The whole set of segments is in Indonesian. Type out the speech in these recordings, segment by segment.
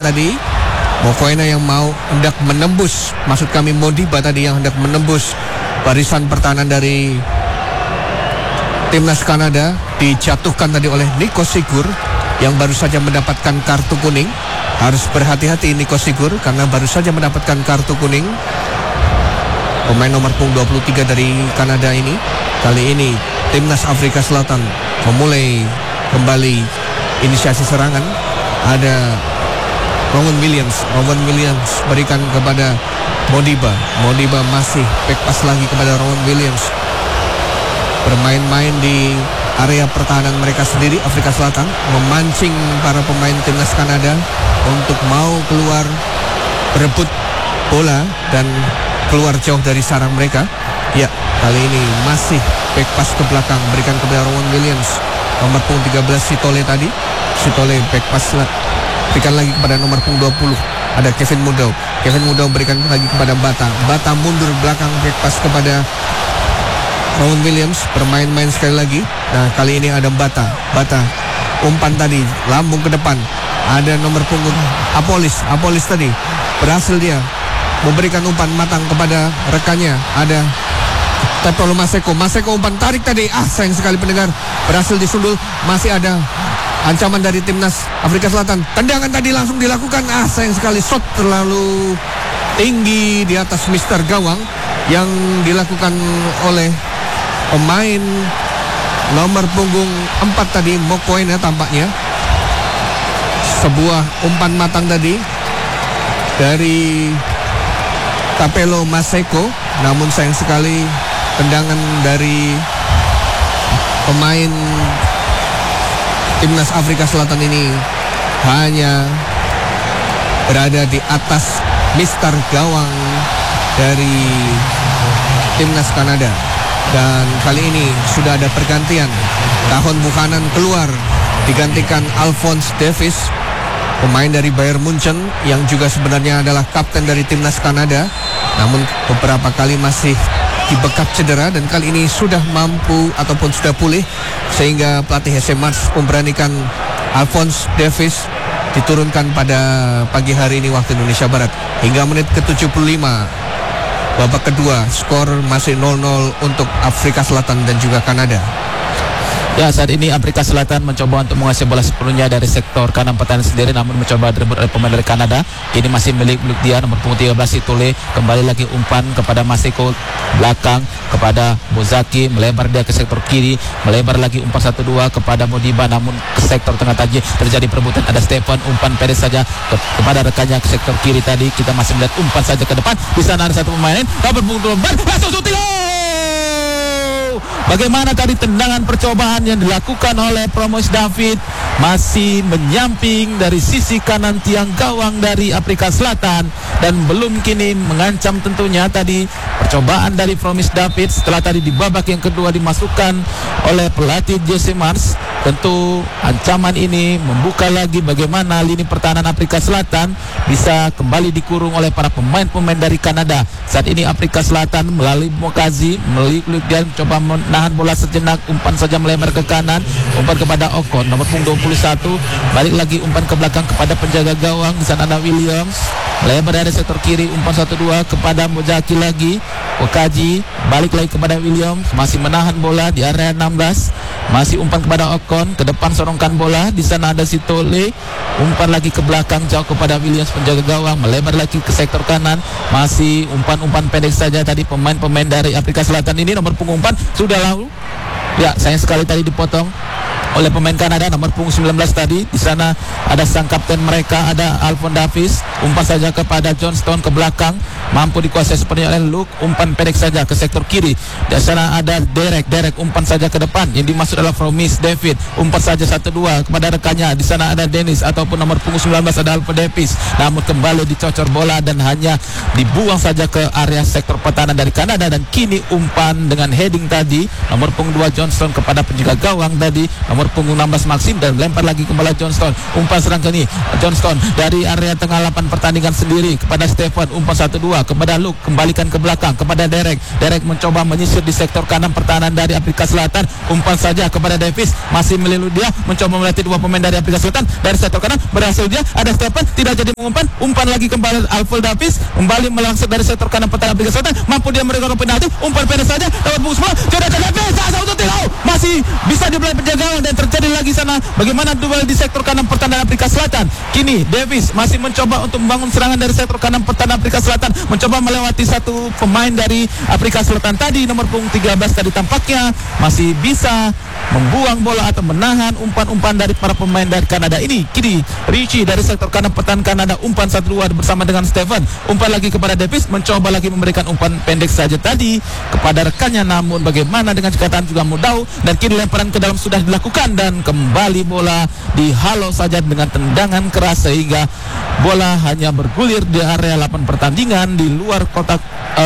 tadi. Mokoena yang hendak menembus, maksud kami Modiba tadi yang hendak menembus barisan pertahanan dari timnas Kanada, dijatuhkan tadi oleh Nico Sigur yang baru saja mendapatkan kartu kuning. Harus berhati-hati Nico Sigur karena baru saja mendapatkan kartu kuning. Pemain nomor punggung 23 dari Kanada ini. Kali ini timnas Afrika Selatan memulai kembali inisiasi serangan. Ada Rowan Williams berikan kepada Modiba. Modiba masih back pass lagi kepada Rowan Williams. Bermain-main di area pertahanan mereka sendiri, Afrika Selatan memancing para pemain timnas Kanada untuk mau keluar berebut bola dan keluar jauh dari sarang mereka. Ya, kali ini masih back pass ke belakang berikan kepada Rowan Williams. Nomor punggung 13 Sitole tadi. Sitole back pass berikan lagi kepada nomor punggung 20. Ada Kevin Mudau. Kevin Mudau berikan lagi kepada Bata. Bata mundur belakang back pass kepada Rowan Williams. Bermain-main sekali lagi. Nah, kali ini ada Bata. Bata umpan tadi, lambung ke depan. Ada nomor punggung Apolis tadi. Berhasil dia memberikan umpan matang kepada rekannya. Ada Tepolo Maseko umpan tarik tadi. Sayang sekali pendengar. Berhasil disundul. Masih ada ancaman dari timnas Afrika Selatan. Tendangan tadi langsung dilakukan. Sayang sekali, shot terlalu tinggi di atas Mister Gawang yang dilakukan oleh pemain nomor punggung 4 tadi, Mokoena tampaknya. Sebuah umpan matang tadi dari Tapelo Maseko, namun sayang sekali tendangan dari pemain timnas Afrika Selatan ini hanya berada di atas Mister Gawang dari timnas Kanada. Dan kali ini sudah ada pergantian. Tahun Buchanan keluar, digantikan Alphonse Davies, pemain dari Bayern Munchen yang juga sebenarnya adalah kapten dari timnas Kanada, namun beberapa kali masih dibekap cedera, dan kali ini sudah mampu ataupun sudah pulih, sehingga pelatih HC Mars memberanikan Alphonse Davies diturunkan pada pagi hari ini waktu Indonesia Barat. Hingga menit ke-75 babak kedua, skor masih 0-0 untuk Afrika Selatan dan juga Kanada. Ya, saat ini Afrika Selatan mencoba untuk menguasai bola sepenuhnya dari sektor kanan pertahanan sendiri, namun mencoba direbut oleh pemain dari Kanada. Ini masih milik dia, nomor punggung 13 Sitole. Kembali lagi umpan kepada Maseko, belakang kepada Bozaki, melebar dia ke sektor kiri, melebar lagi umpan 1-2 kepada Modiba, namun ke sektor tengah tadi terjadi perebutan. Ada Stefan, umpan pendek saja kepada rekannya ke sektor kiri tadi. Kita masih melihat umpan saja ke depan. Di sana ada satu pemain, nomor punggung 12, langsung syuting. Bagaimana tadi tendangan percobaan yang dilakukan oleh Promois David, masih menyamping dari sisi kanan tiang gawang dari Afrika Selatan, dan belum kini mengancam tentunya tadi percobaan dari Promois David setelah tadi di babak yang kedua dimasukkan oleh pelatih Jesse Mars. Tentu ancaman ini membuka lagi bagaimana lini pertahanan Afrika Selatan bisa kembali dikurung oleh para pemain-pemain dari Kanada. Saat ini Afrika Selatan melalui Mokazi, melalui dia mencoba menahan bola sejenak, umpan saja melebar ke kanan, umpan kepada Okon, nomor punggung 21, balik lagi umpan ke belakang kepada penjaga gawang. Di sana ada Williams, melebar dari sektor kiri, umpan 1-2 kepada Mojaki lagi, Okaji, balik lagi kepada Williams, masih menahan bola di area 16, masih umpan kepada Okon, ke depan sorongkan bola. Di sana ada Sitole, umpan lagi ke belakang jauh kepada Williams, penjaga gawang, melebar lagi ke sektor kanan, masih umpan-umpan pendek saja tadi pemain-pemain dari Afrika Selatan ini. Nomor punggung 4 sudah lalu. Ya, sayang sekali tadi dipotong oleh pemain Kanada, nomor punggung 19 tadi. Di sana ada sang kapten mereka, ada Alphonse Davies, umpan saja kepada Johnston ke belakang, mampu dikuasai sepenuhnya oleh Luke, umpan pendek saja ke sektor kiri. Di sana ada Derek, umpan saja ke depan, yang dimaksud adalah Promois David, umpan saja 1-2 kepada rekannya. Di sana ada Dennis ataupun nomor punggung 19 ada Alphonse Davies, namun kembali dicocor bola dan hanya dibuang saja ke area sektor pertahanan dari Kanada. Dan kini umpan dengan heading tadi, nomor punggung 2 Johnston kepada penjaga gawang tadi, nomor nomor punggung 16 Maxim, dan lempar lagi kembali Johnston. Umpan serang ke ini Johnston dari area tengah lapangan pertandingan sendiri kepada Stephen. Umpan 1-2 kepada Luke, kembalikan ke belakang kepada Derek. Derek mencoba menyisir di sektor kanan pertahanan dari Afrika Selatan. Umpan saja kepada Davis, masih melulu dia mencoba melatih dua pemain dari Afrika Selatan. Dari sektor kanan berhasil dia, ada Stephen, tidak jadi mengumpan. Umpan lagi kembali Alfred Davis, kembali melangsung dari sektor kanan pertahanan Afrika Selatan. Mampu dia memberikan penalti. Umpan pendek saja dapat bungkus bola. Jonathan Davis untuk Tilau, masih bisa dibeli penjagaan dan terjadi lagi sana bagaimana duel di sektor kanan pertahanan Afrika Selatan. Kini Davis masih mencoba untuk membangun serangan dari sektor kanan pertahanan Afrika Selatan, mencoba melewati satu pemain dari Afrika Selatan tadi, nomor punggung 13 tadi tampaknya masih bisa membuang bola atau menahan umpan-umpan dari para pemain dari Kanada ini. Kini Richie dari sektor kanan pertahanan Kanada, umpan 1-2 bersama dengan Stephen. Umpan lagi kepada Davis, mencoba lagi memberikan umpan pendek saja tadi kepada rekannya, namun bagaimana dengan cekatan juga Mudau, dan kini lemparan ke dalam sudah dilakukan dan kembali bola dihalau saja dengan tendangan keras sehingga bola hanya bergulir di area lapangan pertandingan di luar kotak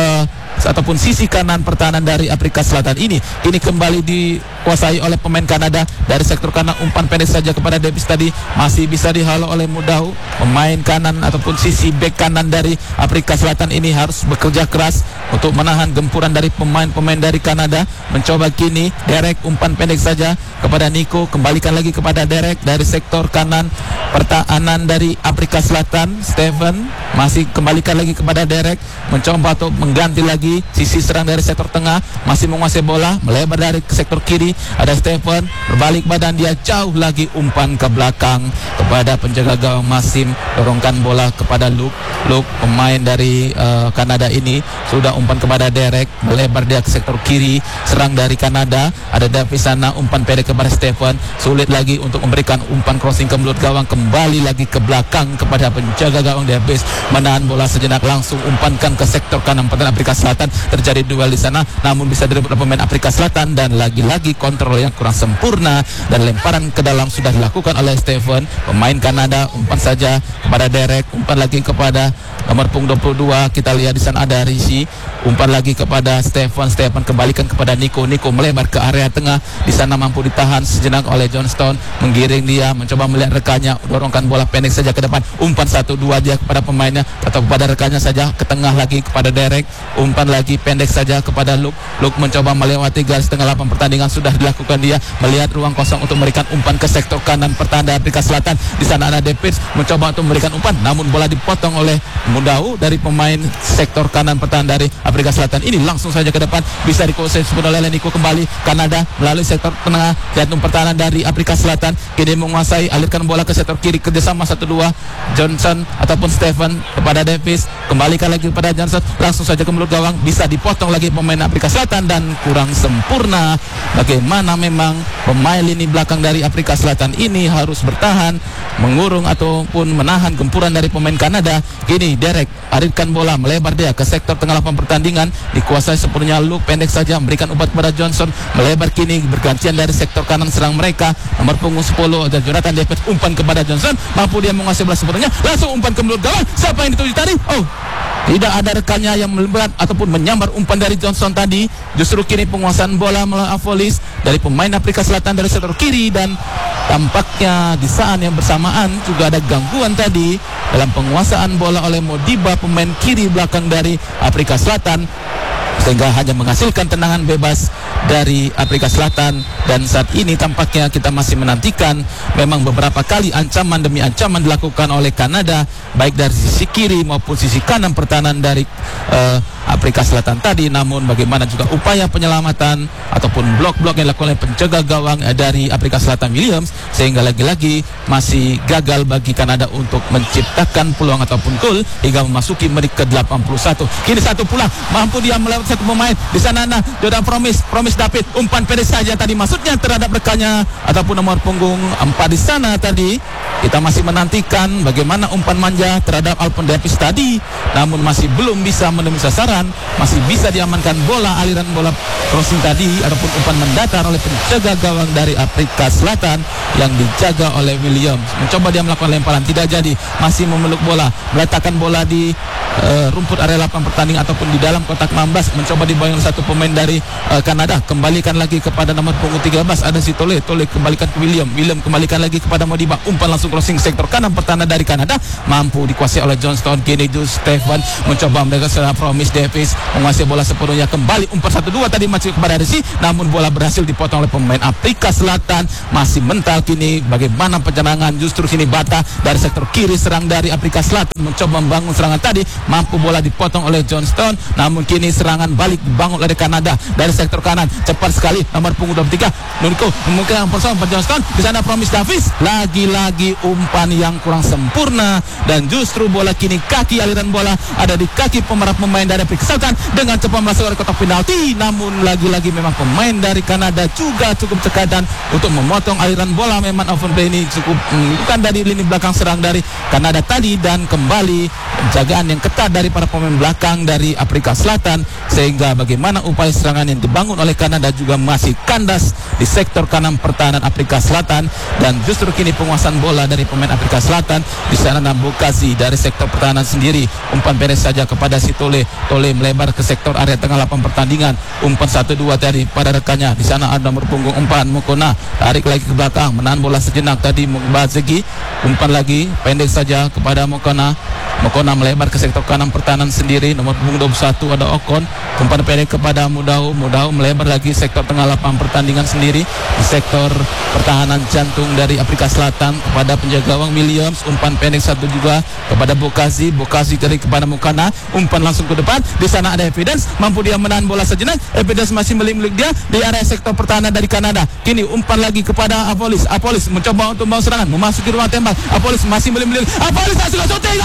ataupun sisi kanan pertahanan dari Afrika Selatan ini. Ini kembali dikuasai oleh pemain Kanada dari sektor kanan. Umpan pendek saja kepada Davis tadi masih bisa dihalau oleh Mudau. Pemain kanan ataupun sisi bek kanan dari Afrika Selatan ini harus bekerja keras untuk menahan gempuran dari pemain-pemain dari Kanada. Mencoba kini Derek, umpan pendek saja kepada Nico, kembalikan lagi kepada Derek dari sektor kanan pertahanan dari Afrika Selatan. Stephen masih kembalikan lagi kepada Derek, mencoba untuk mengganti lagi sisi serang dari sektor tengah, masih menguasai bola, melebar dari sektor kiri. Ada Stephen, berbalik badan dia jauh lagi, umpan ke belakang kepada penjaga gawang Maxim, dorongkan bola kepada Luke. Luke, pemain dari Kanada ini, sudah umpan kepada Derek, melebar dia ke sektor kiri, serang dari Kanada. Ada Davis sana, umpan pendek kepada Stephen, sulit lagi untuk memberikan umpan crossing ke mulut gawang, kembali lagi ke belakang kepada penjaga gawang Davis, menahan bola sejenak, langsung umpankan ke sektor kanan pertahanan Afrika Selatan. Terjadi duel di sana, namun bisa direbut oleh pemain Afrika Selatan, dan lagi-lagi kontrol yang kurang sempurna dan lemparan ke dalam sudah dilakukan oleh Stephen, pemain Kanada. Umpan saja kepada Derek, umpan lagi kepada nomor punggung 22. Kita lihat di sana ada Rishi, umpan lagi kepada Stephen. Stephen kembalikan kepada Nico. Nico melebar ke area tengah, di sana mampu ditahan sejenak oleh Johnston, menggiring dia, mencoba melihat rekannya, dorongkan bola pendek saja ke depan. Umpan 1-2 dia kepada pemainnya atau kepada rekannya saja, ke tengah lagi kepada Derek. Umpan lagi pendek saja kepada Luke. Luke mencoba melewati garis tengah lapangan pertandingan, sudah dilakukan dia, melihat ruang kosong untuk memberikan umpan ke sektor kanan pertahanan Afrika Selatan. Di sana ada Davis, mencoba untuk memberikan umpan, namun bola dipotong oleh Mudau dari pemain sektor kanan pertahanan dari Afrika Selatan ini. Langsung saja ke depan, bisa dikuasai oleh Nico. Kembali Kanada melalui sektor tengah, jantung pertahanan dari Afrika Selatan kini menguasai, alirkan bola ke sektor kiri, kerjasama 1-2 Johnson ataupun Stephen kepada Davis, kembalikan lagi kepada Johnson, langsung saja ke mulut gawang, bisa dipotong lagi pemain Afrika Selatan dan kurang sempurna. Bagaimana memang pemain lini belakang dari Afrika Selatan ini harus bertahan, mengurung ataupun menahan gempuran dari pemain Kanada. Kini Derek alirkan bola, melebar dia ke sektor tengah lapangan pertandingan, dikuasai sepenuhnya Luke, pendek saja memberikan umpan kepada Johnson, melebar kini bergantian dari sektor kanan serang mereka, nomor punggung 10 dan Jonathan Davis, umpan kepada Johnson, mampu dia menguasai bola sepenuhnya, langsung umpan ke mulut gawang. Siapa yang dituju tadi? Oh, tidak ada rekannya yang melebar ataupun menyambar umpan dari Johnson tadi. Justru kini penguasaan bola melalui Avolis dari pemain Afrika Selatan dari sektor kiri, dan tampaknya di saat yang bersamaan juga ada gangguan tadi dalam penguasaan bola oleh Modiba, pemain kiri belakang dari Afrika Selatan, sehingga hanya menghasilkan tendangan bebas dari Afrika Selatan. Dan saat ini tampaknya kita masih menantikan, memang beberapa kali ancaman demi ancaman dilakukan oleh Kanada, baik dari sisi kiri maupun sisi kanan pertahanan dari Afrika Selatan tadi. Namun bagaimana juga upaya penyelamatan ataupun blok-blok yang dilakukan oleh penjaga gawang dari Afrika Selatan Williams, sehingga lagi-lagi masih gagal bagi Kanada untuk menciptakan peluang ataupun gol hingga memasuki menit ke-81. Kini satu pula mampu dia melewati satu pemain di sana. Nah, Jordan Promise David, umpan pendek saja tadi, maksudnya terhadap rekannya ataupun nomor punggung 4 di sana tadi. Kita masih menantikan bagaimana umpan manja terhadap Alfred Davis tadi, namun masih belum bisa menemui sasaran, masih bisa diamankan bola, aliran bola crossing tadi ataupun umpan mendatar oleh penjaga gawang dari Afrika Selatan yang dijaga oleh Williams. Mencoba dia melakukan lemparan, tidak jadi, masih memeluk bola, meletakkan bola di rumput area lapangan pertandingan ataupun di dalam kotak 16, mencoba dibayang satu pemain dari Kanada. Kembalikan lagi kepada nomor punggung 13 ada si Tole kembalikan ke William kembalikan lagi kepada Modiba. Umpan langsung crossing sektor kanan pertahanan dari Kanada, mampu dikuasai oleh Johnston. Kini Stefan mencoba mereka setelah Promise Davis menguasai bola sepenuhnya. Kembali umpan 1-2 tadi masih kepada Resi, namun bola berhasil dipotong oleh pemain Afrika Selatan. Masih mental kini bagaimana penyerangan, justru sini Bata dari sektor kiri serang dari Afrika Selatan mencoba membangun serangan tadi, mampu bola dipotong oleh Johnston, namun kini serangan balik dibangun oleh Kanada dari sektor kanan. Cepat sekali nomor punggung 23 Nuniko memungkinkan bersama Johnston. Di sana Promise Davis lagi-lagi umpan yang kurang sempurna, dan justru bola kini kaki aliran bola ada di kaki pemain dari Afrika Selatan dengan cepat masuk ke kotak penalti. Namun lagi-lagi memang pemain dari Kanada juga cukup cekatan untuk memotong aliran bola. Memang open play ini cukup bukan dari lini belakang serang dari Kanada tadi, dan kembali penjagaan yang ketat dari para pemain belakang dari Afrika Selatan, sehingga bagaimana upaya serangan yang dibangun oleh Kanada juga masih kandas di sektor kanan pertahanan Afrika Selatan. Dan justru kini penguasaan bola dari pemain Afrika Selatan. Di sana Nambukazi dari sektor pertahanan sendiri, umpan beres saja kepada si Tole melebar ke sektor area tengah lapangan pertandingan. Umpan 1-2 tadi pada rekannya. Di sana ada nomor punggung 4 Mokona, tarik lagi ke belakang, menahan bola sejenak tadi Mubazegi. Umpan lagi pendek saja kepada Mokona melebar ke sektor kanan pertahanan sendiri. Nomor punggung 21 ada Okon, umpan pendek kepada Mudau melebar lagi sektor tengah lapangan pertandingan sendiri di sektor pertahanan jantung dari Afrika Selatan kepada penjaga gawang Williams. Umpan pendek satu juga kepada Bokazi dari kepada Mokana, umpan langsung ke depan. Di sana ada Evidence, mampu dia menahan bola sejenak. Evidence masih milik dia di area sektor pertahanan dari Kanada. Kini umpan lagi kepada Apolis mencoba untuk membawa serangan, memasuki ruang tembak. Apolis masih milik Apolis, hasil shooting.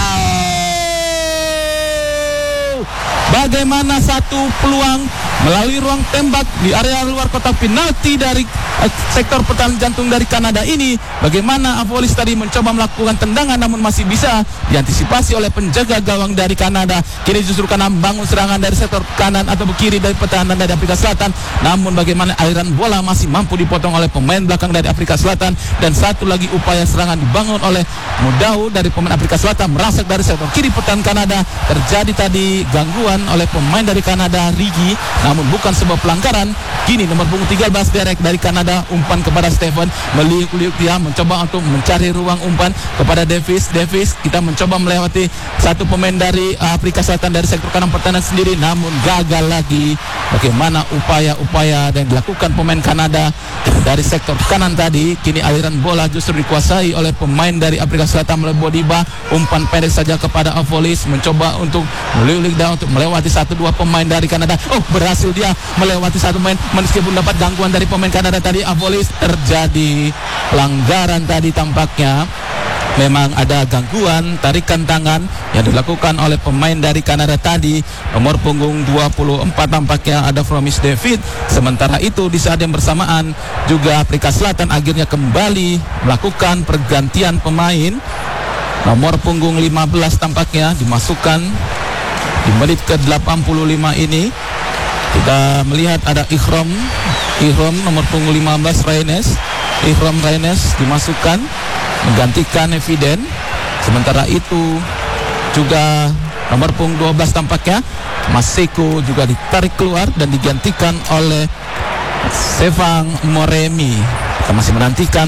Bagaimana satu peluang melalui ruang tembak di area luar kotak penalti dari sektor pertahanan jantung dari Kanada ini. Bagaimana Apolis tadi mencoba melakukan tendangan, namun masih bisa diantisipasi oleh penjaga gawang dari Kanada. Kini justru karena membangun serangan dari sektor kanan atau kiri dari pertahanan dari Afrika Selatan, namun bagaimana aliran bola masih mampu dipotong oleh pemain belakang dari Afrika Selatan. Dan satu lagi upaya serangan dibangun oleh Mudau dari pemain Afrika Selatan, merasak dari sektor kiri pertahanan Kanada. Terjadi tadi gangguan oleh pemain dari Kanada, Rigi, namun bukan sebuah pelanggaran. Kini nomor punggung 13 Derek dari Kanada, umpan kepada Stephen, meliuk-liuk dia mencoba untuk mencari ruang umpan kepada Davis. Kita mencoba melewati satu pemain dari Afrika Selatan dari sektor kanan pertahanan sendiri, namun gagal lagi. Bagaimana upaya-upaya yang dilakukan pemain Kanada dari sektor kanan tadi. Kini aliran bola justru dikuasai oleh pemain dari Afrika Selatan melalui Modiba. Umpan pendek saja kepada Avolis, mencoba untuk meliuk-liuk dia untuk melewati 1-2 pemain dari Kanada. Berhasil dia melewati satu pemain meskipun dapat gangguan dari pemain Kanada tadi. Avolis, terjadi pelanggaran tadi tampaknya. Memang ada gangguan tarikan tangan yang dilakukan oleh pemain dari Kanada tadi. Nomor punggung 24 tampaknya ada Promise David. Sementara itu di saat yang bersamaan juga Afrika Selatan akhirnya kembali melakukan pergantian pemain. Nomor punggung 15 tampaknya dimasukkan di menit ke-85 ini. Kita melihat ada Ihrom nomor punggung 15 Ihrom Reynes dimasukkan menggantikan Eviden. Sementara itu juga nomor punggung 12 tampaknya Maseko juga ditarik keluar dan digantikan oleh Sevang Moremi. Kita masih menantikan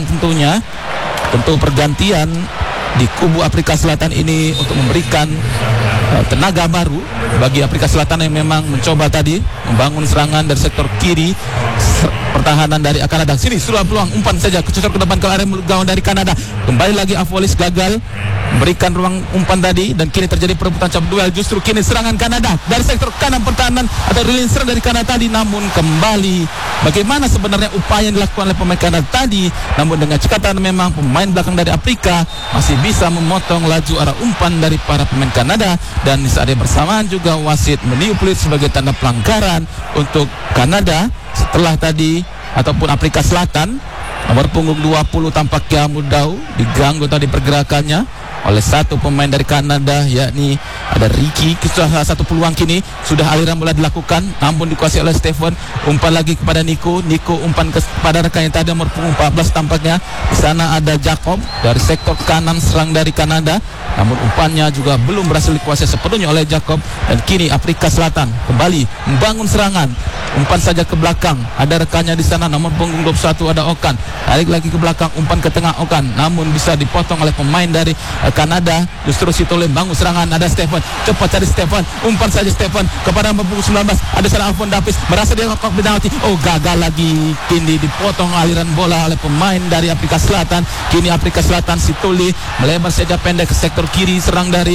tentu pergantian di kubu Afrika Selatan ini untuk memberikan tenaga baru bagi Afrika Selatan yang memang mencoba tadi membangun serangan dari sektor kiri pertahanan dari Kanada. Sini sudah peluang umpan saja kecocor ke depan ke area gawang dari Kanada. Kembali lagi Avolis gagal memberikan ruang umpan tadi, dan kini terjadi perebutan cap duel. Justru kini serangan Kanada dari sektor kanan pertahanan atau rilis serang dari Kanada tadi, namun kembali bagaimana sebenarnya upaya yang dilakukan oleh pemain Kanada tadi, namun dengan cekatan memang pemain belakang dari Afrika masih bisa memotong laju arah umpan dari para pemain Kanada. Dan di saat yang bersamaan juga wasit meniup peluit sebagai tanda pelanggaran untuk Kanada setelah tadi ataupun Afrika Selatan. Nomor punggung 20 tampaknya Mudau diganggu tadi pergerakannya. oleh satu pemain dari Kanada, yakni ada Ricky. Salah satu peluang kini sudah aliran bola dilakukan, namun dikuasai oleh Stephen. Umpan lagi kepada Nico umpan kepada rekannya tadi nomor 14 tampaknya. Di sana ada Jacob dari sektor kanan serang dari Kanada, namun umpannya juga belum berhasil dikuasai sepenuhnya oleh Jacob. Dan kini Afrika Selatan kembali membangun serangan. Umpan saja ke belakang, ada rekannya di sana nomor punggung 21 ada Okan. Tarik lagi ke belakang, umpan ke tengah Okan, namun bisa dipotong oleh pemain dari Kanada. Justru Sitole bangun serangan, ada Stephen, cepat cari Stephen, umpan saja Stephen kepada nomor punggung 19, ada salah Alfon Davis, merasa dia kokok penalti. Oh, gagal lagi, kini dipotong aliran bola oleh pemain dari Afrika Selatan. Kini Afrika Selatan Sitole melebar saja pendek ke sektor kiri serang dari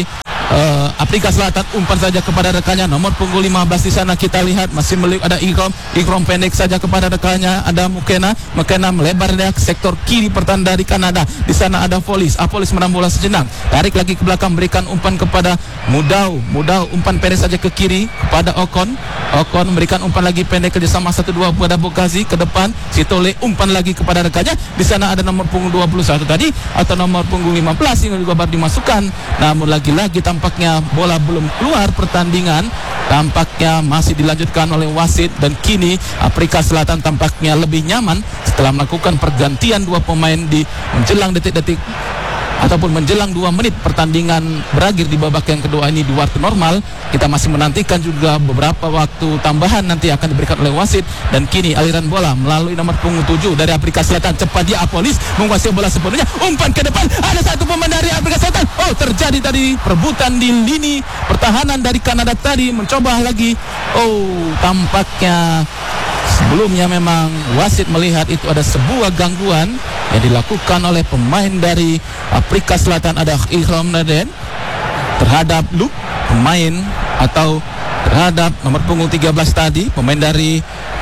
Afrika Selatan. Umpan saja kepada rekannya nomor punggung 15. Di sana kita lihat masih ada Ikrom pendek saja kepada rekannya ada Mukena melebar dia ke sektor kiri pertahanan dari Kanada. Di sana ada Folis menang bola sejenak, tarik lagi ke belakang, berikan umpan kepada Mudau umpan pendek saja ke kiri kepada Okon memberikan umpan lagi pendek kerjasama 1-2 kepada Bokazi ke depan. Sitole umpan lagi kepada rekannya. Di sana ada nomor punggung 21 tadi atau nomor punggung 15 yang juga baru dimasukkan, namun lagi-lagi tampaknya bola belum keluar pertandingan. Tampaknya masih dilanjutkan oleh wasit, dan kini Afrika Selatan tampaknya lebih nyaman setelah melakukan pergantian dua pemain di menjelang detik-detik ataupun menjelang 2 menit pertandingan berakhir di babak yang kedua ini di waktu normal. Kita masih menantikan juga beberapa waktu tambahan nanti akan diberikan oleh wasit. Dan kini aliran bola melalui nomor punggung 7 dari Afrika Selatan, cepat dia Apolis menguasai bola sepenuhnya, umpan ke depan, ada satu pemain dari Afrika Selatan. Oh, terjadi tadi perebutan di lini pertahanan dari Kanada tadi, mencoba lagi. Oh, tampaknya sebelumnya memang wasit melihat itu ada sebuah gangguan yang dilakukan oleh pemain dari Afrika Selatan, ada Ikrom Naden terhadap Luke, pemain atau terhadap nomor punggung 13 tadi, pemain dari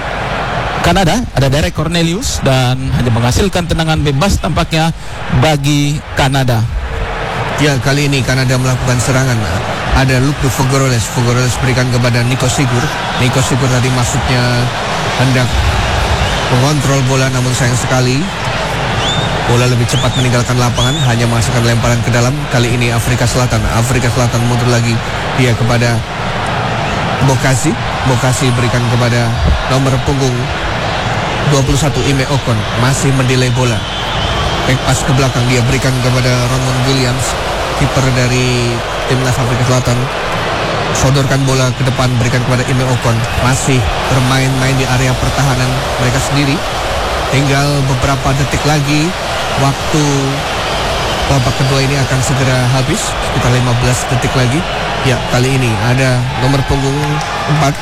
Kanada, ada Derek Cornelius, dan hanya menghasilkan tendangan bebas tampaknya bagi Kanada. Ya, kali ini Kanada melakukan serangan. Ada Luke Fogoroles berikan kepada Nico Sigur tadi maksudnya hendak mengontrol bola, namun sayang sekali bola lebih cepat meninggalkan lapangan, hanya menghasilkan lemparan ke dalam. Kali ini Afrika Selatan mundur lagi, dia kepada Bokazi berikan kepada nomor punggung 21 Ime Okon, masih mendelay bola. Back pass ke belakang, dia berikan kepada Ronwen Williams, kiper dari timnas Afrika Selatan. Sodorkan bola ke depan, berikan kepada Ime Okon, masih bermain-main di area pertahanan mereka sendiri. Tinggal beberapa detik lagi, waktu babak kedua ini akan segera habis, sekitar 15 detik lagi. Ya, kali ini ada nomor punggung 4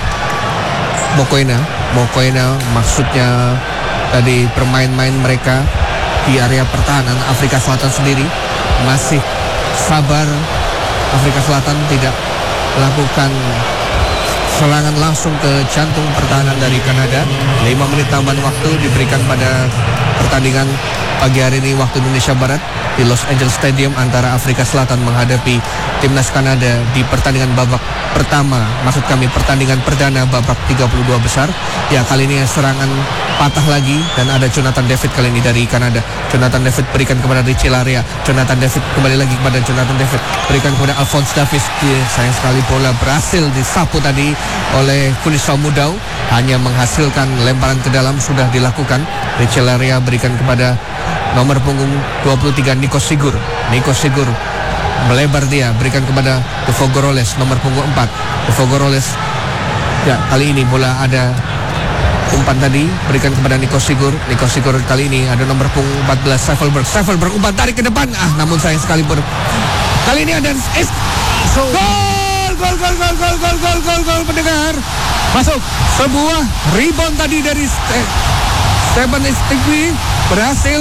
Mokoena, maksudnya tadi bermain-main mereka di area pertahanan Afrika Selatan sendiri. Masih sabar Afrika Selatan, tidak melakukan serangan langsung ke jantung pertahanan dari Kanada. 5 menit tambahan waktu diberikan pada pertandingan pagi hari ini waktu Indonesia Barat di Los Angeles Stadium antara Afrika Selatan menghadapi timnas Kanada di pertandingan babak pertama, maksud kami pertandingan perdana babak 32 besar. Ya, kali ini serangan patah lagi dan ada Jonathan David kali ini dari Kanada. Jonathan David berikan kepada Richie Laryea. Jonathan David kembali lagi kepada Jonathan David, berikan kepada Alphonse Davies. Sayang sekali bola berhasil disapu tadi oleh Kunisau Mudau, hanya menghasilkan lemparan ke dalam sudah dilakukan. Richie Laryea berikan kepada nomor punggung 23 Nico Sigur melebar, dia berikan kepada Fogoroles nomor punggung 4. Fogoroles, ya, kali ini bola ada umpan tadi, berikan kepada Nico Sigur kali ini ada nomor punggung 14 Seifelberg umpan tarik ke depan, namun sayang sekali kali ini ada gol pendengar, masuk sebuah rebound tadi dari Stephen Stigby, berhasil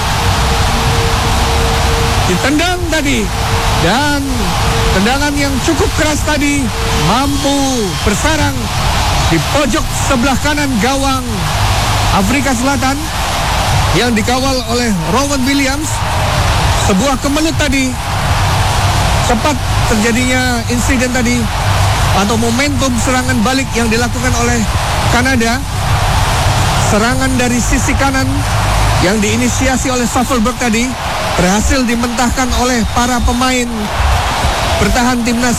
ditendang tadi, dan tendangan yang cukup keras tadi mampu bersarang di pojok sebelah kanan gawang Afrika Selatan yang dikawal oleh Ronwen Williams. Sebuah kemelut tadi, cepat terjadinya insiden tadi atau momentum serangan balik yang dilakukan oleh Kanada. Serangan dari sisi kanan yang diinisiasi oleh Seifelberg tadi berhasil dimentahkan oleh para pemain bertahan timnas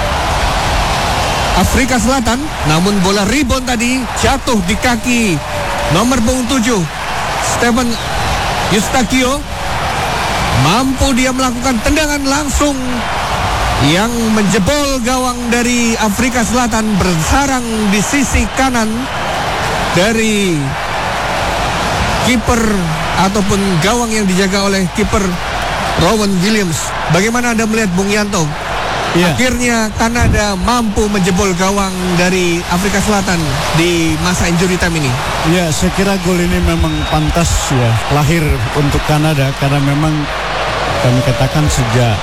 Afrika Selatan. Namun bola rebound tadi jatuh di kaki nomor punggung 7 Stephen Eustakio. Mampu dia melakukan tendangan langsung yang menjebol gawang dari Afrika Selatan, bersarang di sisi kanan dari kiper ataupun gawang yang dijaga oleh kiper Rowan Williams. Bagaimana Anda melihat, Bung Yanto? Ya. Akhirnya Kanada mampu menjebol gawang dari Afrika Selatan di masa injury time ini. Ya, saya kira gol ini memang pantas ya lahir untuk Kanada, karena memang kami katakan sejak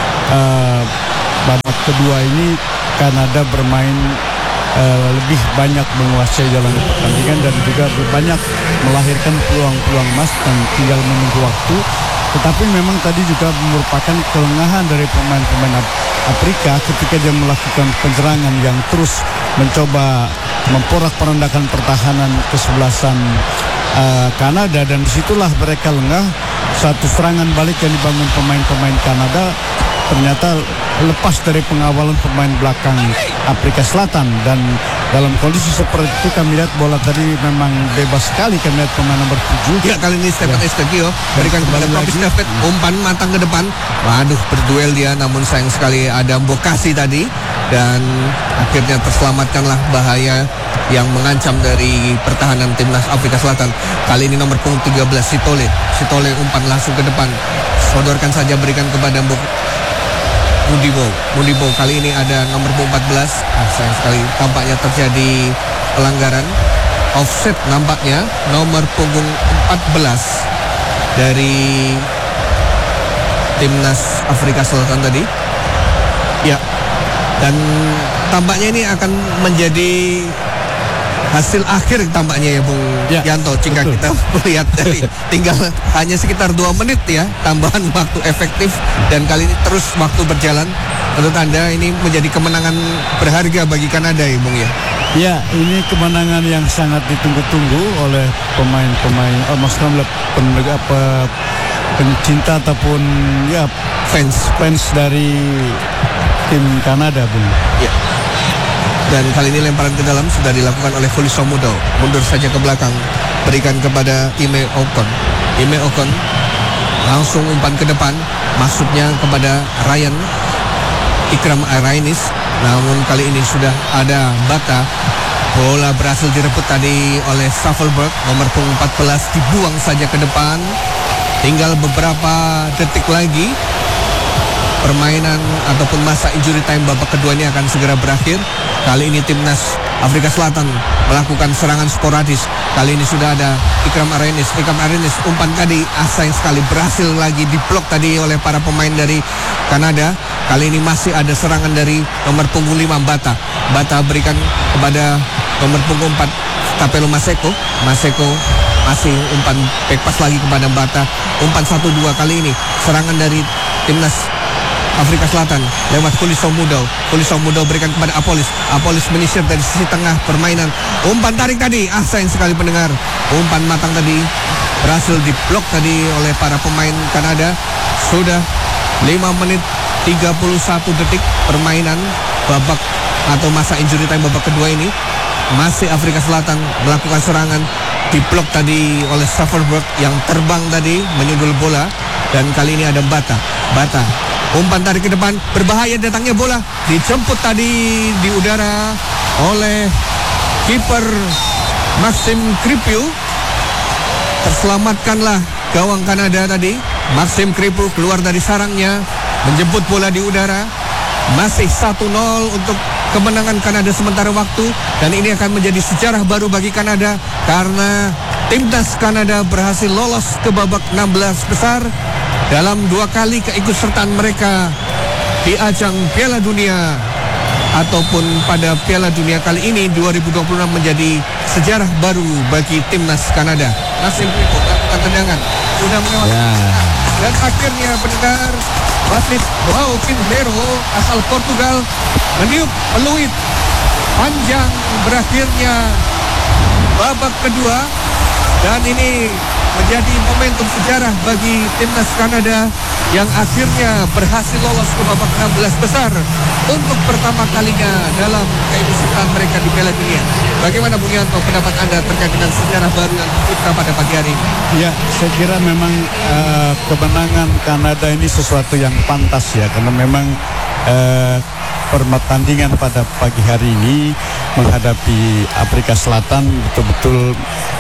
babak kedua ini Kanada bermain lebih banyak menguasai jalan pertandingan dan juga banyak melahirkan peluang-peluang emas dan tinggal menunggu waktu. Tetapi memang tadi juga merupakan kelengahan dari pemain-pemain Afrika ketika dia melakukan penyerangan yang terus mencoba memporak-porandakan pertahanan kesebelasan Kanada, dan disitulah mereka lengah. Satu serangan balik yang dibangun pemain-pemain Kanada ternyata lepas dari pengawalan pemain belakang Afrika Selatan, dan dalam kondisi seperti itu kami lihat bola tadi memang bebas sekali. Kami lihat pemain nomor 7. Ya, kali ini Stephen Eustakio berikan kepada Propis David, umpan matang ke depan. Waduh, berduel dia, namun sayang sekali ada Mbokasi tadi, dan akhirnya terselamatkanlah bahaya yang mengancam dari pertahanan timnas Afrika Selatan. Kali ini nomor punggung 13 Sitole umpan langsung ke depan, sodorkan saja, berikan kepada Mudibo. Kali ini ada nomor 14. Sayang sekali tampaknya terjadi pelanggaran offset, nampaknya nomor punggung 14 dari timnas Afrika Selatan tadi. Ya, dan tampaknya ini akan menjadi hasil akhir tampaknya ya, Bung Yanto, jika kita melihat dari tinggal hanya sekitar 2 menit ya tambahan waktu efektif, dan kali ini terus waktu berjalan. Menurut Anda ini menjadi kemenangan berharga bagi Kanada ya, Bung ya? Ya, ini kemenangan yang sangat ditunggu-tunggu oleh pemain-pemain, maksudnya pencinta ataupun ya fans dari tim Kanada, Bung. Ya. Dan kali ini lemparan ke dalam sudah dilakukan oleh Khuliso Mudo. Mundur saja ke belakang, berikan kepada Ime Okon. Langsung umpan ke depan, masuknya kepada Ikram Arainis. Namun kali ini sudah ada Bata. Bola berhasil direbut tadi oleh Staffelberg, nomor punggung 14, dibuang saja ke depan. Tinggal beberapa detik lagi permainan ataupun masa injury time babak kedua ini akan segera berakhir. Kali ini timnas Afrika Selatan melakukan serangan sporadis. Kali ini sudah ada Ikram Arainis, umpan tadi sayang sekali berhasil lagi diblok tadi oleh para pemain dari Kanada. Kali ini masih ada serangan dari nomor punggung 5 Bata berikan kepada nomor punggung 4 Kapelo Maseko masih umpan back pass lagi kepada Bata. Umpan 1-2 kali ini serangan dari timnas Afrika Selatan lewat Khuliso Mudo berikan kepada Apolis menyisir dari sisi tengah permainan. Umpan tarik tadi, sayang sekali pendengar, umpan matang tadi berhasil diblok tadi oleh para pemain Kanada. Sudah 5 menit 31 detik permainan babak atau masa injury time babak kedua ini. Masih Afrika Selatan melakukan serangan, diblok tadi oleh Staffelberg yang terbang tadi menyundul bola, dan kali ini ada Bata. Umpan tarik ke depan, berbahaya datangnya bola, dijemput tadi di udara oleh kiper Maxim Kripiu. Terselamatkanlah gawang Kanada tadi. Maxim Kripiu keluar dari sarangnya, menjemput bola di udara. Masih 1-0 untuk kemenangan Kanada sementara waktu, dan ini akan menjadi sejarah baru bagi Kanada karena timnas Kanada berhasil lolos ke babak 16 besar dalam 2 kali keikutsertaan mereka di ajang Piala Dunia ataupun pada Piala Dunia kali ini 2026 menjadi sejarah baru bagi timnas Kanada. Maxim Kripiu melakukan tendangan sudah melewati dan akhirnya pendengar, wasit João Pinheiro asal Portugal meniup peluit panjang berakhirnya babak kedua, dan ini menjadi momentum sejarah bagi timnas Kanada yang akhirnya berhasil lolos ke babak 16 besar untuk pertama kalinya dalam keikutsertaan mereka di Piala Dunia. Bagaimana Bung Yanto pendapat Anda terkait dengan sejarah baru yang tercipta pada pagi hari ini? Ya, saya kira memang kemenangan Kanada ini sesuatu yang pantas ya, karena memang pertandingan pada pagi hari ini menghadapi Afrika Selatan betul-betul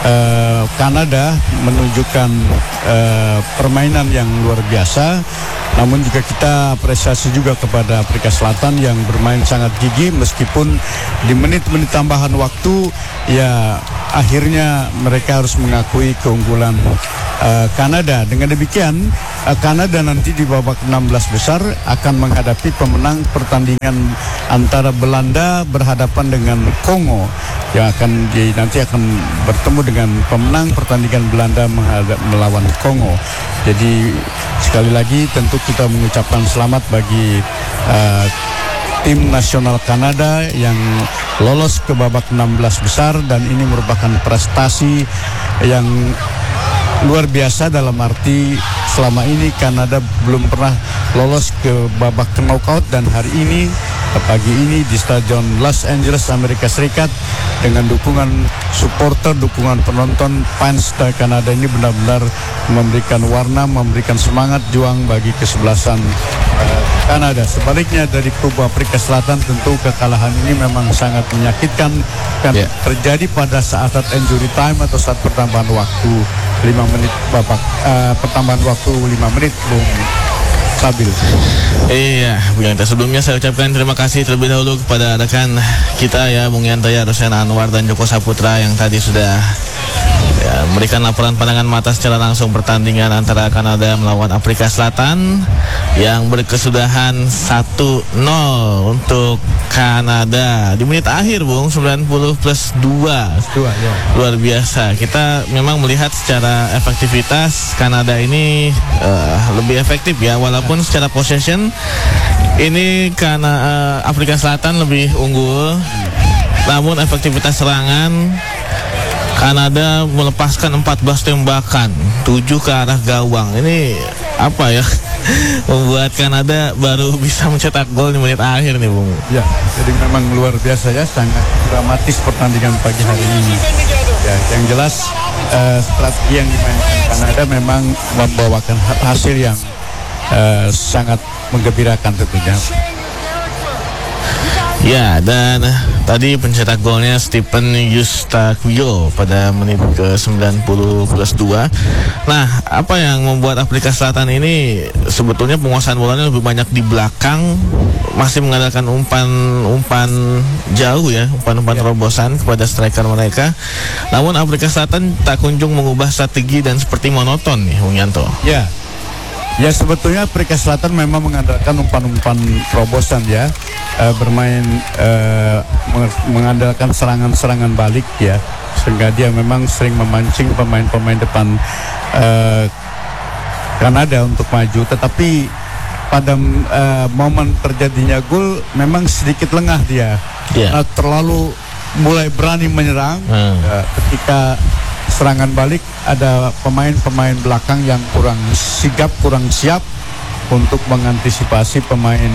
Kanada menunjukkan permainan yang luar biasa. Namun juga kita apresiasi juga kepada Afrika Selatan yang bermain sangat gigih meskipun di menit-menit tambahan waktu ya akhirnya mereka harus mengakui keunggulan Kanada. Dengan demikian Kanada nanti di babak 16 besar akan menghadapi pemenang pertandingan antara Belanda berhadapan dengan Kongo yang nanti akan bertemu dengan pemenang pertandingan Belanda melawan Kongo. Jadi sekali lagi tentu kita mengucapkan selamat bagi tim nasional Kanada yang lolos ke babak 16 besar, dan ini merupakan prestasi yang luar biasa dalam arti selama ini Kanada belum pernah lolos ke babak knockout, dan hari ini pagi ini di Stadion Los Angeles Amerika Serikat dengan dukungan supporter, dukungan penonton, fans dari Kanada ini benar-benar memberikan warna, memberikan semangat juang bagi kesebelasan Kanada. Sebaliknya dari kubu Afrika Selatan tentu kekalahan ini memang sangat menyakitkan kan terjadi pada saat injury time atau saat pertambahan waktu 5 menit pertambahan waktu 5 menit Bung Sabil. Iya, Bung Yanto, sebelumnya saya ucapkan terima kasih terlebih dahulu kepada rekan kita ya, Bung Yanto ya, Rosen Anwar dan Joko Saputra yang tadi sudah memberikan laporan pandangan mata secara langsung pertandingan antara Kanada melawan Afrika Selatan yang berkesudahan 1-0 untuk Kanada di menit akhir, Bung, 90+2 ya. Luar biasa. Kita memang melihat secara efektivitas Kanada ini lebih efektif ya, walaupun secara possession ini karena Afrika Selatan lebih unggul, namun efektivitas serangan Kanada melepaskan 14 tembakan, 7 ke arah gawang. Ini apa ya, membuat Kanada baru bisa mencetak gol di menit akhir nih, Bung. Ya, jadi memang luar biasa ya, sangat dramatis pertandingan pagi hari ini. Ya, yang jelas strategi yang dimainkan Kanada memang membawakan hasil yang sangat menggembirakan tentunya. Ya, dan tadi pencetak golnya Stephen Eustaquio pada menit ke 90+2. Nah, apa yang membuat Afrika Selatan ini sebetulnya penguasaan bolanya lebih banyak di belakang, masih mengandalkan umpan jauh ya, umpan terobosan kepada striker mereka. Namun Afrika Selatan tak kunjung mengubah strategi dan seperti monoton nih, Bung Yanto. Ya, sebetulnya Afrika Selatan memang mengandalkan umpan-umpan terobosan ya, bermain mengandalkan serangan-serangan balik ya, sehingga dia memang sering memancing pemain-pemain depan Kanada untuk maju. Tetapi pada momen terjadinya gol memang sedikit lengah dia, terlalu mulai berani menyerang ketika serangan balik ada pemain-pemain belakang yang kurang sigap, kurang siap untuk mengantisipasi pemain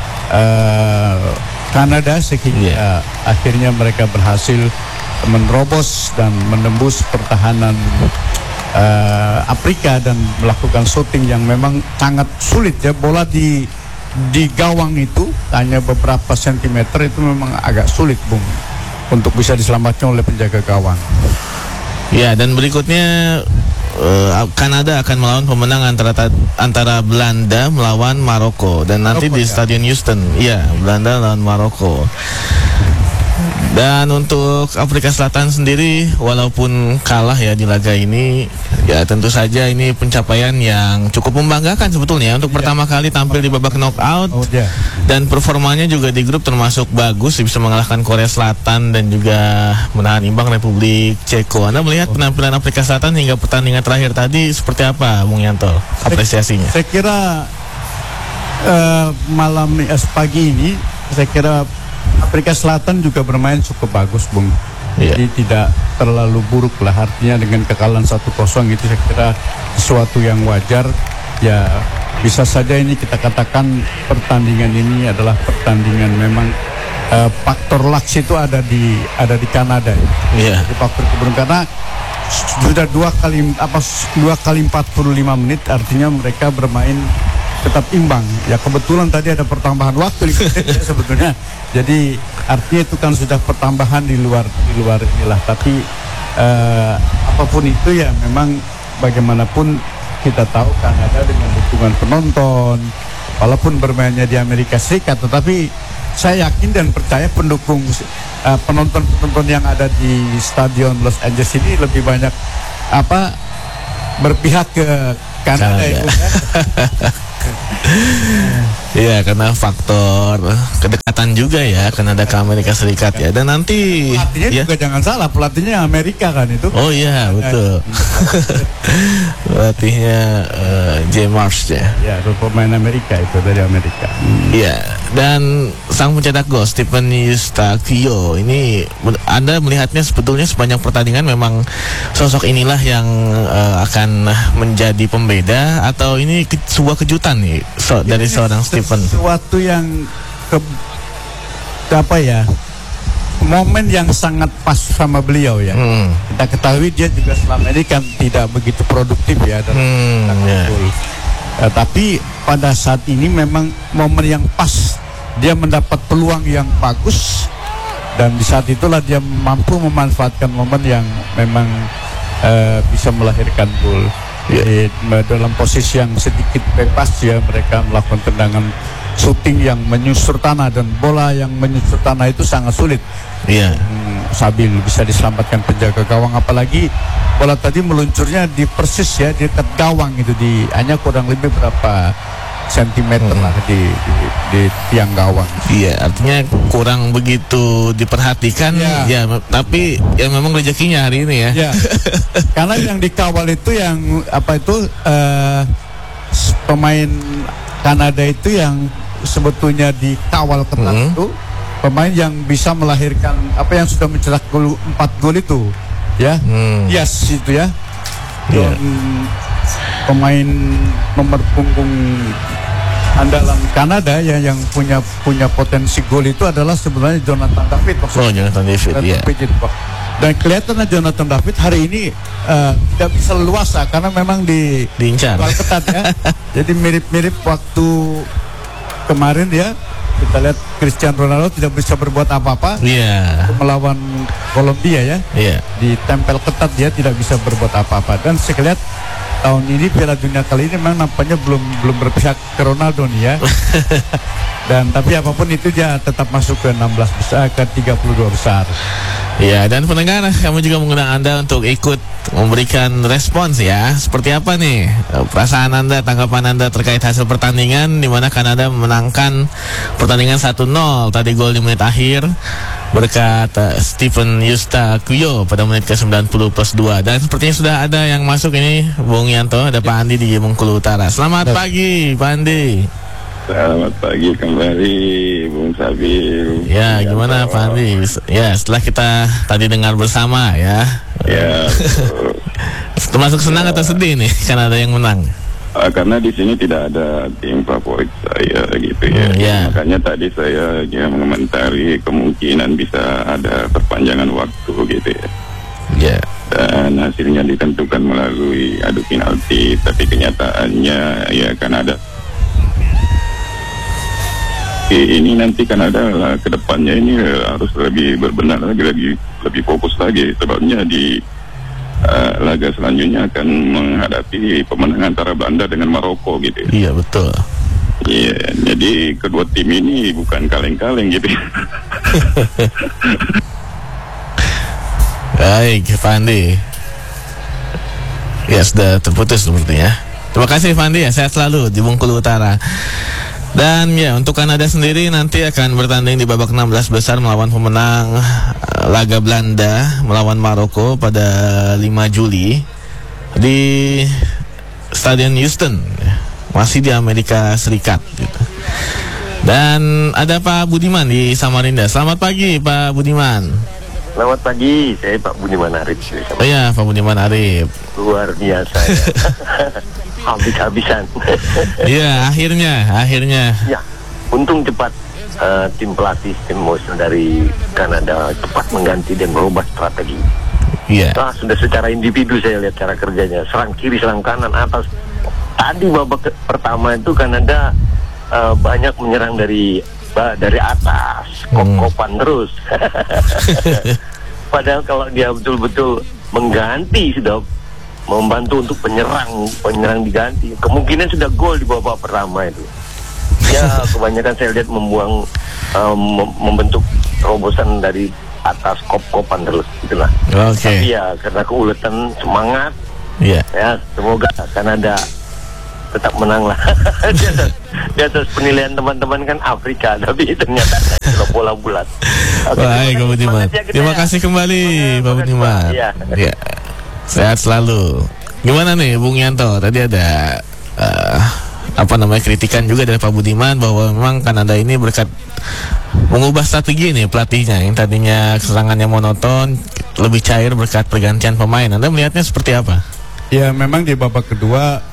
Kanada, sehingga akhirnya mereka berhasil menerobos dan menembus pertahanan Afrika dan melakukan shooting yang memang sangat sulit ya. Bola di gawang itu hanya beberapa sentimeter, itu memang agak sulit, Bung, untuk bisa diselamatkan oleh penjaga gawang. Ya, dan berikutnya Kanada akan melawan pemenang antara Belanda melawan Maroko, dan nanti di Stadion Houston. Ya, Belanda lawan Maroko. Dan untuk Afrika Selatan sendiri, walaupun kalah ya di laga ini, ya tentu saja ini pencapaian yang cukup membanggakan sebetulnya untuk pertama kali tampil di babak knockout. Dan performanya juga di grup termasuk bagus, bisa mengalahkan Korea Selatan dan juga menahan imbang Republik Ceko. Anda melihat penampilan Afrika Selatan hingga pertandingan terakhir tadi seperti apa, Bung Yanto, apresiasinya? Saya kira pagi ini saya kira Afrika Selatan juga bermain cukup bagus, Bung. Jadi tidak terlalu buruk lah, artinya dengan kekalahan 1-0 itu saya kira sesuatu yang wajar. Ya bisa saja ini kita katakan pertandingan ini adalah pertandingan memang faktor laks itu ada di Kanada ya. Di faktor keberuntungan, karena sudah 2 kali 45 menit, artinya mereka bermain tetap imbang. Ya kebetulan tadi ada pertambahan waktu 5 menit ya, sebetulnya. Jadi artinya itu kan sudah pertambahan di luar inilah. Tapi apapun itu ya memang bagaimanapun kita tahu Kanada dengan dukungan penonton, walaupun bermainnya di Amerika Serikat, tetapi saya yakin dan percaya pendukung penonton yang ada di Stadion Los Angeles ini lebih banyak berpihak ke Kanada. Ya. Iya, karena faktor kedekatan juga ya Kanada ke Amerika Serikat ya. Dan nanti pelatihnya ya, juga jangan salah, pelatihnya Amerika kan itu. Oh iya betul. Pelatihnya Jay Marsh ya. Ya, pemain Amerika itu, dari Amerika. Iya. Dan sang pencetak gol Stephen Eustaquio ini, Anda melihatnya sebetulnya sepanjang pertandingan memang sosok inilah yang akan menjadi pembeda, atau ini sebuah kejutan nih dari seorang Stephen? Sesuatu yang momen yang sangat pas sama beliau ya. Kita ketahui dia juga selama ini kan tidak begitu produktif ya tapi pada saat ini memang momen yang pas, dia mendapat peluang yang bagus, dan di saat itulah dia mampu memanfaatkan momen yang memang bisa melahirkan gol. Jadi dalam posisi yang sedikit bebas ya, mereka melakukan tendangan shooting yang menyusur tanah, dan bola yang menyusur tanah itu sangat sulit. Sabil bisa diselamatkan penjaga gawang, apalagi bola tadi meluncurnya di persis ya di dekat gawang itu, hanya kurang lebih berapa sentimeter lah di tiang gawang. Iya, artinya kurang begitu diperhatikan ya, tapi ya memang rezekinya hari ini ya. Karena yang dikawal itu yang pemain Kanada itu yang sebetulnya dikawal ketat itu pemain yang bisa melahirkan yang sudah mencetak 4 gol itu ya. Yes itu ya. Pemain nomor punggung andalan Kanada ya, yang punya potensi gol itu adalah sebenarnya Jonathan David. Jonathan David ya. Dan kelihatannya Jonathan David hari ini tidak bisa leluasa karena memang diincar ketat ya. Jadi mirip-mirip waktu kemarin ya, kita lihat Cristiano Ronaldo tidak bisa berbuat apa-apa melawan Kolombia ya. Ditempel ketat, dia tidak bisa berbuat apa-apa. Dan saya lihat tahun ini Piala Dunia kali ini memang nampaknya belum berpihak ke Ronaldo nih ya. Dan tapi apapun itu dia tetap masuk ke 16 besar, ke 32 besar. Ya, dan pendengar, kami juga mengundang Anda untuk ikut memberikan respons ya. Seperti apa nih perasaan Anda, tanggapan Anda terkait hasil pertandingan di mana Kanada memenangkan pertandingan 1-0 tadi, gol di menit akhir berkat Stephen Eustaquio pada menit ke-90+2. Dan sepertinya sudah ada yang masuk ini, Bung Yanto, ada Pak Andi di Bengkulu Utara. Selamat pagi Pak Andi. Selamat pagi kembali Bung Sabil. Ya, gimana Pak Andi? Ya, setelah kita tadi dengar bersama ya. Ya. Termasuk senang atau sedih nih karena ada yang menang? Karena di sini tidak ada tim favorit saya gitu ya. Makanya tadi saya mengomentari kemungkinan bisa ada perpanjangan waktu gitu ya. Dan hasilnya ditentukan melalui adu penalti, tapi kenyataannya ya Kanada ini nanti Kanada ke depannya ini harus lebih berbenah lagi, lebih fokus lagi, sebabnya di laga selanjutnya akan menghadapi pemenang antara Belanda dengan Maroko gitu ya. Iya betul. Iya, jadi kedua tim ini bukan kaleng-kaleng gitu. Baik, Pak Andi. Ya, sudah terputus sepertinya. Terima kasih Pak Andi ya, sehat selalu di Bengkulu Utara. Dan ya, untuk Kanada sendiri nanti akan bertanding di babak 16 besar melawan pemenang laga Belanda melawan Maroko pada 5 Juli di Stadion Houston, masih di Amerika Serikat gitu. Dan ada Pak Budiman di Samarinda. Selamat pagi Pak Budiman. Selamat pagi, saya Pak Budiman Arif. Oh ya, Pak Budiman Arif. Luar biasa ya. Habis-habisan. Iya, akhirnya. Ya, untung cepat tim pelatih tim Mosul dari Kanada cepat mengganti dan merubah strategi. Iya. Sudah secara individu saya lihat cara kerjanya, serang kiri, serang kanan, atas. Tadi babak pertama itu Kanada banyak menyerang dari atas, kop-kopan terus. Padahal kalau dia betul-betul mengganti, sudah membantu untuk penyerang diganti, kemungkinan sudah gol di babak pertama itu. Ya kebanyakan saya lihat membentuk terobosan dari atas, kop-kopan terus, itulah. Tapi ya karena keuletan semangat, ya semoga Kanada tetap menang lah. di atas penilaian teman-teman kan Afrika, tapi ternyata itu bola bulat. Baik, Pak Budiman. Terima kasih kembali, Pak Budiman. Ya. Sehat selalu. Gimana nih, Bung Yanto? Tadi ada kritikan juga dari Pak Budiman bahwa memang Kanada ini berkat mengubah strategi nih pelatihnya, yang tadinya serangannya monoton lebih cair berkat pergantian pemain. Anda melihatnya seperti apa? Ya, memang di babak kedua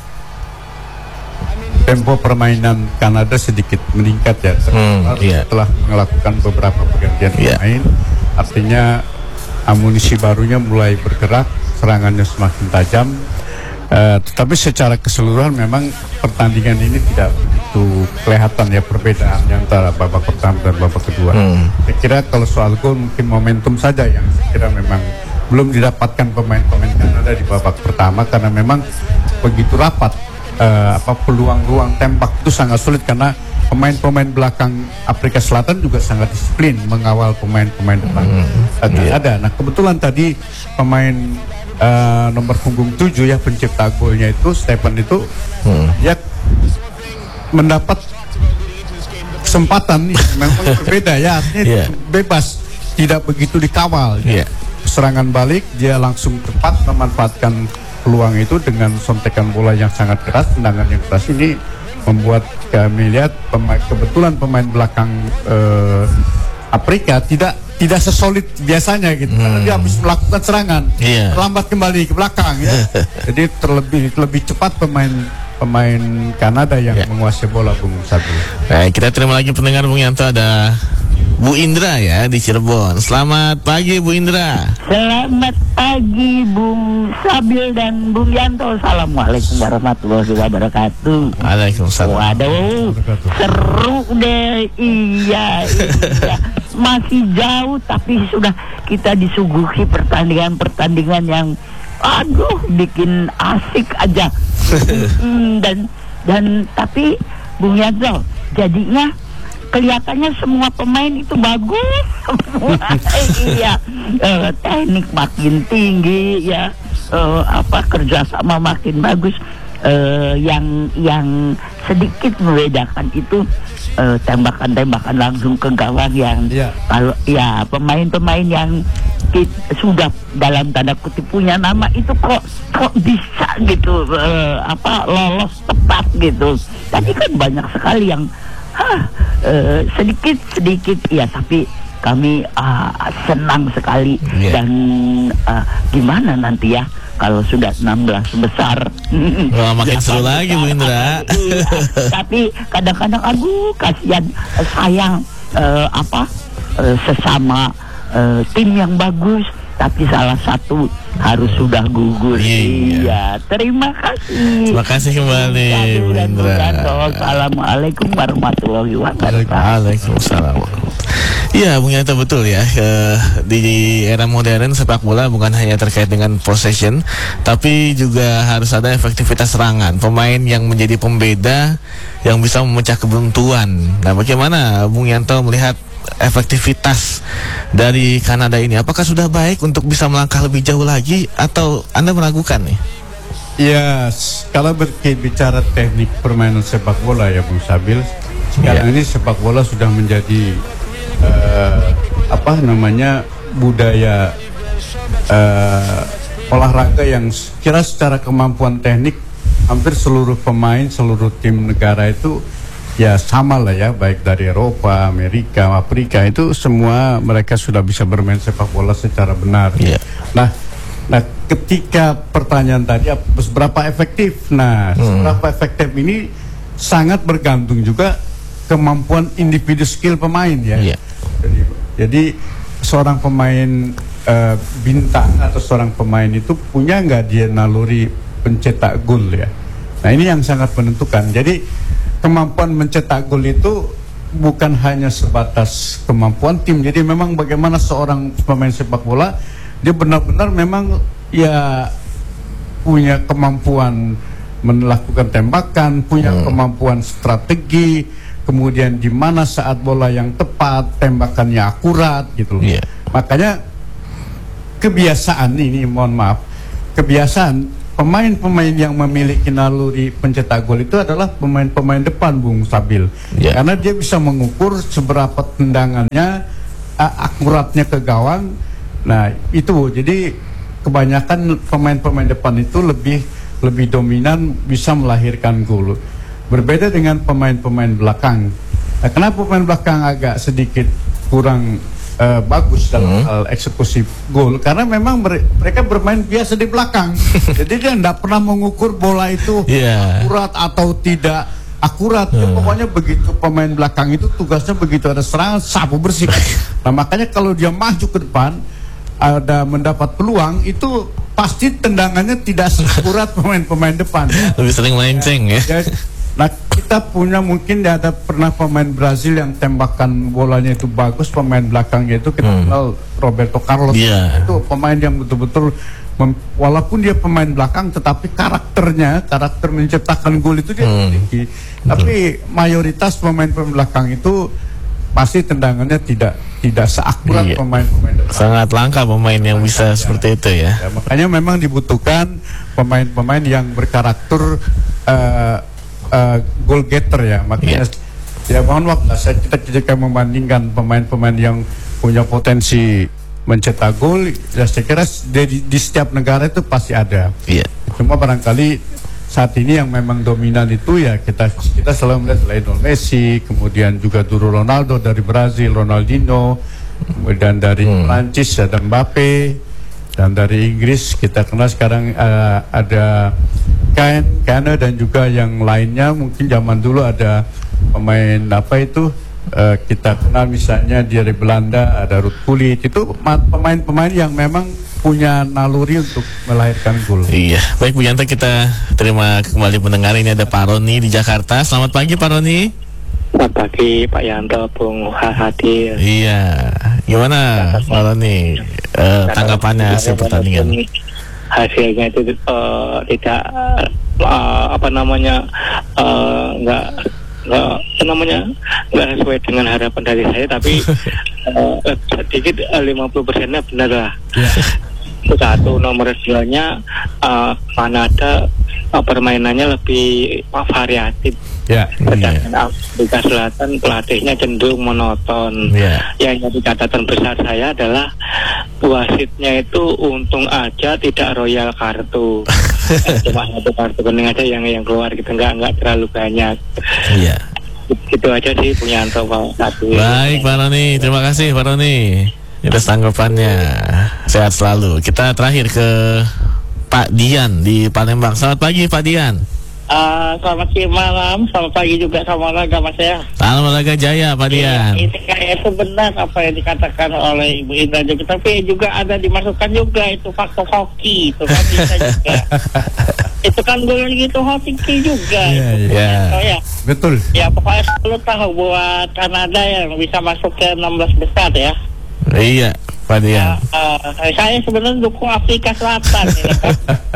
tempo permainan Kanada sedikit meningkat ya setelah melakukan beberapa pergantian pemain. Artinya amunisi barunya mulai bergerak, serangannya semakin tajam. Tetapi secara keseluruhan memang pertandingan ini tidak begitu kelihatan ya perbedaannya antara babak pertama dan babak kedua. Saya kira kalau soal gol mungkin momentum saja yang saya kira memang belum didapatkan pemain-pemain Kanada di babak pertama, karena memang begitu rapat. Peluang ruang tembak itu sangat sulit karena pemain-pemain belakang Afrika Selatan juga sangat disiplin mengawal pemain-pemain depan. Ada. Nah, kebetulan tadi pemain nomor punggung 7 ya, pencipta golnya itu Stephen itu ya mendapat kesempatan memang berbeda ya, artinya bebas, tidak begitu dikawal. Serangan balik dia langsung tepat memanfaatkan peluang itu dengan sontekan bola yang sangat keras, tendangan yang keras ini membuat kami lihat kebetulan pemain belakang Afrika tidak sesolid biasanya gitu, karena dia habis melakukan serangan terlambat kembali ke belakang ya. Jadi lebih cepat pemain Kanada yang menguasai bola, Bung Sabil. Baik, kita terima lagi pendengar, Bung Yanto. Ada Bu Indra ya di Cirebon. Selamat pagi, Bu Indra. Selamat pagi, Bung Sabil dan Bung Yanto. Assalamualaikum warahmatullahi wabarakatuh. Waalaikumsalam. Waduh, seru deh. Iya. Masih jauh tapi sudah kita disuguhi pertandingan yang bikin asik aja. Dan tapi Bung Yanto, jadinya kelihatannya semua pemain itu bagus semua. Teknik makin tinggi ya, kerjasama makin bagus. Yang sedikit membedakan itu tembakan-tembakan langsung ke gawang yang kalau ya pemain-pemain yang sudah dalam tanda kutip punya nama itu kok bisa gitu lolos tepat gitu. Tadi kan banyak sekali yang sedikit ya, tapi kami senang sekali. Dan gimana nanti ya kalau sudah 16 besar. Makin seru lagi, Bu Indra. Tapi kadang-kadang kasihan, sayang sesama tim yang bagus tapi salah satu harus sudah gugur. Iya, terima kasih. Terima kasih kembali, Bu Indra. Assalamualaikum warahmatullahi wabarakatuh. Waalaikumsalam. Iya, Bung Yanto, betul ya. Di era modern sepak bola bukan hanya terkait dengan possession, tapi juga harus ada efektivitas serangan. Pemain yang menjadi pembeda, yang bisa memecah kebuntuan. Nah, bagaimana Bung Yanto melihat efektivitas dari Kanada ini? Apakah sudah baik untuk bisa melangkah lebih jauh lagi, atau Anda meragukan nih? Ya, kalau berbicara teknik permainan sepak bola ya, Bung Sabil, sekarang ini sepak bola sudah menjadi budaya olahraga yang kira secara kemampuan teknik hampir seluruh pemain, seluruh tim negara itu ya sama lah ya, baik dari Eropa, Amerika, Afrika, itu semua mereka sudah bisa bermain sepak bola secara benar. Nah ketika pertanyaan tadi seberapa efektif, seberapa efektif ini sangat bergantung juga kemampuan individu skill pemain ya. Jadi seorang pemain bintang atau seorang pemain itu punya nggak dia naluri pencetak gol ya. Nah ini yang sangat menentukan. Jadi kemampuan mencetak gol itu bukan hanya sebatas kemampuan tim. Jadi memang bagaimana seorang pemain sepak bola dia benar-benar memang ya punya kemampuan melakukan tembakan, punya kemampuan strategi, kemudian di mana saat bola yang tepat, tembakannya akurat gitu loh. Makanya kebiasaan ini, mohon maaf, kebiasaan pemain-pemain yang memiliki naluri pencetak gol itu adalah pemain-pemain depan, Bung Sabil. Karena dia bisa mengukur seberapa tendangannya, akuratnya ke gawang. Nah itu, jadi kebanyakan pemain-pemain depan itu lebih dominan, bisa melahirkan gol. Berbeda dengan pemain-pemain belakang. Nah, kenapa pemain belakang agak sedikit kurang bagus dalam hal eksekusi gol? Karena memang mereka bermain biasa di belakang. Jadi dia tidak pernah mengukur bola itu akurat atau tidak akurat. Pokoknya begitu pemain belakang itu tugasnya begitu ada serangan, sapu bersih. Nah makanya kalau dia maju ke depan, ada mendapat peluang, itu pasti tendangannya tidak seakurat pemain-pemain depan. Lebih sering melenceng ya. Nah kita punya mungkin ada pernah pemain Brazil yang tembakan bolanya itu bagus, pemain belakangnya itu kita kenal Roberto Carlos. Itu pemain yang betul-betul walaupun dia pemain belakang tetapi karakter menciptakan gol itu dia memiliki. Tapi mayoritas pemain-pemain belakang itu pasti tendangannya tidak seakurat pemain-pemain depan. Sangat langka pemain yang bisa seperti itu ya. Makanya memang dibutuhkan pemain-pemain yang berkarakter goal getter ya. Makanya ya mohon maaf kita membandingkan pemain-pemain yang punya potensi mencetak gol, ya saya kira di setiap negara itu pasti ada. Cuma barangkali saat ini yang memang dominan itu ya kita selalu melihat Lionel Messi, kemudian juga dulu Ronaldo dari Brazil, Ronaldinho, kemudian dari Prancis ada Mbappe, dan dari Inggris kita kenal sekarang ada Kane dan juga yang lainnya. Mungkin zaman dulu ada pemain kita kenal misalnya dari Belanda ada Ruud Gullit. Itu pemain-pemain yang memang punya naluri untuk melahirkan gol. Baik Bu Yanto, kita terima kembali pendengar. Ini ada Pak Roni di Jakarta. Selamat pagi Pak Roni. Selamat pagi Pak Yanto, Bung Hadir. Gimana Pak Roni tanggapannya hasil pertandingan? Hasilnya itu tidak nggak sesuai dengan harapan dari saya, tapi sedikit 50%-nya benar lah. Satu, nomor 2-nya Kanada permainannya lebih variatif. Sedangkan Afrika Selatan pelatihnya cenderung monoton. Yang jadi catatan besar saya adalah wasitnya itu untung aja tidak royal kartu. Cuma satu kartu kuning aja yang keluar gitu, nggak terlalu banyak. Itu aja sih punya Pak. Baik Pak Roni, terima kasih Pak Roni. Itu tanggapannya. Sehat selalu. Kita terakhir ke Pak Dian di Palembang. Selamat pagi Pak Dian. Selamat malam, selamat pagi juga, sama olahraga Mas ya. Salam olahraga jaya Pak Dian. Ini kayak sebenar apa yang dikatakan oleh Ibu Indra juga, tapi juga ada dimasukkan juga itu faktor hoki, itu kan bisa juga. Itu kan golnya gitu hoki juga. Betul. Ya pokoknya selalu tahu buat Kanada yang bisa masuk ke 16 besar ya. Iya Pak Dian. Saya sebenarnya dukung Afrika Selatan ya, kan?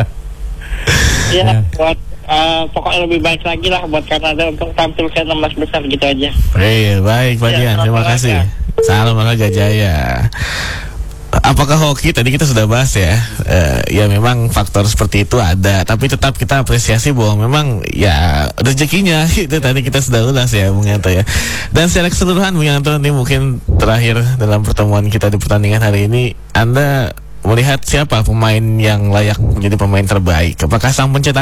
Buat pokoknya lebih baik lagi lah buat Kanada untuk tampil ke 16 besar gitu aja. Baik Pak Dian, terima kasih. Salam olahraga jaya. Apakah hoki? Tadi kita sudah bahas ya. Ya memang faktor seperti itu ada, tapi tetap kita apresiasi bahwa memang ya rezekinya itu tadi kita sudah ulas ya Bung Yanto ya. Dan secara keseluruhan Bung Yanto, ini mungkin terakhir dalam pertemuan kita di pertandingan hari ini, Anda melihat siapa pemain yang layak menjadi pemain terbaik? Apakah sang pencetak